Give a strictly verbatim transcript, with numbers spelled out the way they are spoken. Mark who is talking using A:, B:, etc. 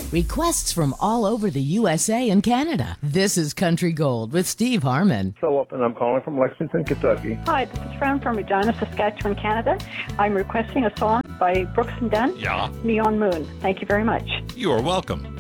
A: Requests from all over the U S A and Canada. This is Country Gold with Steve Harmon.
B: Philip, and I'm calling from Lexington, Kentucky.
C: Hi, this is Fran from Regina, Saskatchewan, Canada. I'm requesting a song by Brooks and Dunn,
D: Yeah.
C: Neon Moon. Thank you very much.
D: You are welcome.